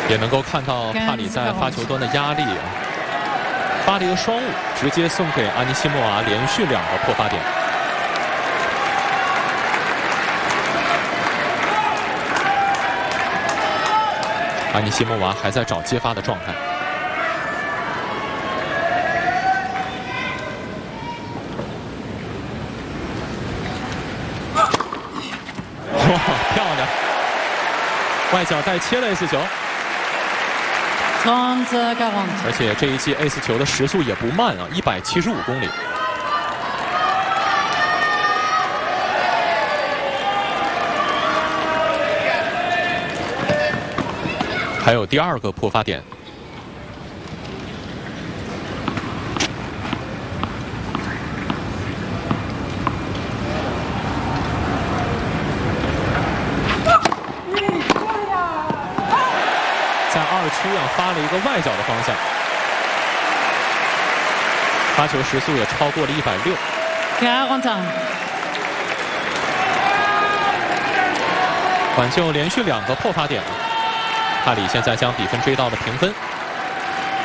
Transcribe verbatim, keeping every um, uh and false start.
也能够看到帕里在发球端的压力啊，发了一个双误，直接送给阿尼西莫娃连续两个破发点。阿尼西莫娃还在找接发的状态。哇，漂亮！外脚带切了 ace 球。 而且这一记 ace 球的时速也不慢啊，一百七十五公里。还有第二个破发点。在二区啊发了一个外脚的方向，发球时速也超过了一百六。挽救连续两个破发点了，帕里现在将比分追到了平分。